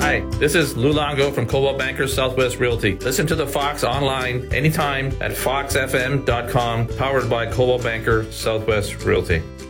Hi, this is Lou Longo from Coldwell Banker Southwest Realty. Listen to the Fox online anytime at foxfm.com, powered by Coldwell Banker Southwest Realty.